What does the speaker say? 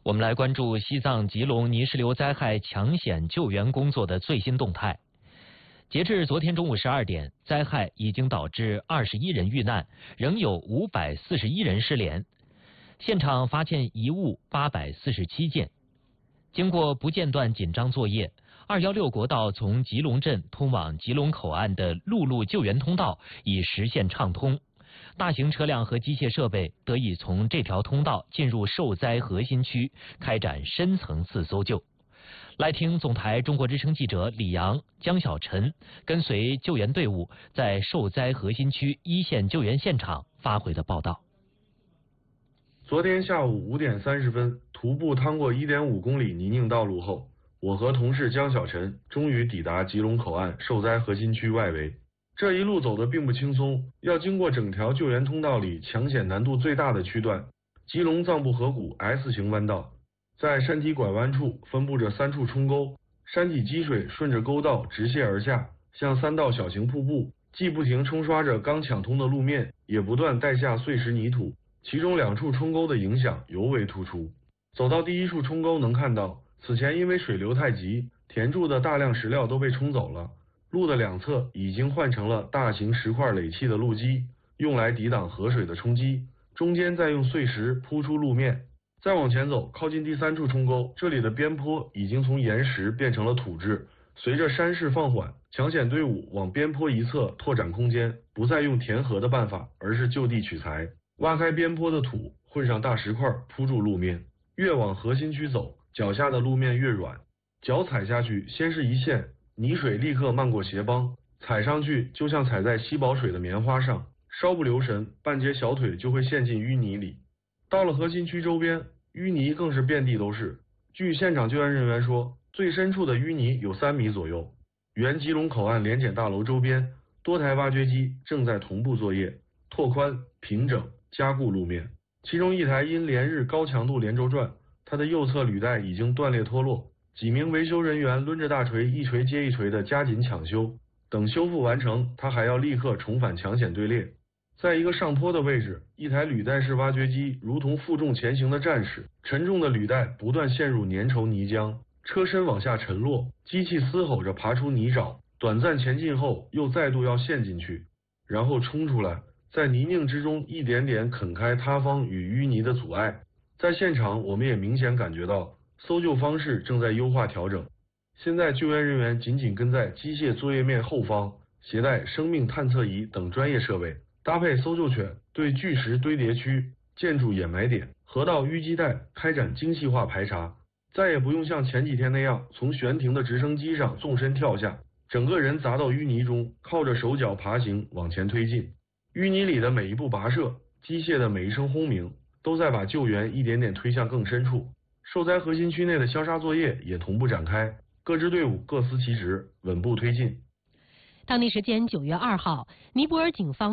我们来关注西藏吉隆泥石流灾害抢险救援工作的最新动态。截至昨天中午12点，灾害已经导致21人遇难，仍有541人失联。现场发现遗物847件。经过不间断紧张作业，216国道从吉隆镇通往吉隆口岸的陆路救援通道已实现畅通。大型车辆和机械设备得以从这条通道进入受灾核心区，开展深层次搜救。来听总台中国之声记者李阳、江小晨跟随救援队伍在受灾核心区一线救援现场发回的报道。 昨天下午5点30分，徒步趟过1.5公里泥泞道路后，我和同事江小晨终于抵达吉隆口岸受灾核心区外围。这一路走得并不轻松，要经过整条救援通道里抢险难度最大的区段——吉隆藏布河谷 S 型弯道。在山体拐弯处分布着3处冲沟，山体积水顺着沟道直泻而下，像3道小型瀑布，既不停冲刷着刚抢通的路面，也不断带下碎石泥土。其中2处冲沟的影响尤为突出。走到第1处冲沟，能看到此前因为水流太急，填筑的大量石料都被冲走了。路的2侧已经换成了大型石块垒砌的路基，用来抵挡河水的冲击，中间再用碎石铺出路面。再往前走，靠近第3处冲沟，这里的边坡已经从岩石变成了土质。随着山势放缓，抢险队伍往边坡一侧拓展空间，不再用填河的办法，而是就地取材，挖开边坡的土，混上大石块铺住路面。越往核心区走，脚下的路面越软，脚踩下去先是一陷，泥水立刻漫过鞋帮，踩上去就像踩在吸饱水的棉花上，稍不留神，半截小腿就会陷进淤泥里。到了核心区周边，淤泥更是遍地都是。据现场救援人员说，最深处的淤泥有3米左右。原吉隆口岸联检大楼周边，多台挖掘机正在同步作业，拓宽、平整、加固路面。其中1台因连日高强度连轴转，它的右侧履带已经断裂脱落。几名维修人员抡着大锤一锤接一锤的加紧抢修，等修复完成，他还要立刻重返抢险队列。在一个上坡的位置，1台履带式挖掘机如同负重前行的战士，沉重的履带不断陷入粘稠泥浆，车身往下沉落，机器嘶吼着爬出泥沼，短暂前进后又再度要陷进去，然后冲出来，在泥泞之中一点点啃开塌方与淤泥的阻碍。在现场我们也明显感觉到搜救方式正在优化调整。现在救援人员紧紧跟在机械作业面后方，携带生命探测仪等专业设备，搭配搜救犬，对巨石堆叠区、建筑掩埋点、河道淤积带开展精细化排查。再也不用像前几天那样从悬停的直升机上纵身跳下，整个人砸到淤泥中，靠着手脚爬行往前推进。淤泥里的每一步跋涉，机械的每一声轰鸣，都在把救援一点点推向更深处。受灾核心区内的消杀作业也同步展开，各支队伍各司其职，稳步推进。 当地时间9月2号，尼泊尔警方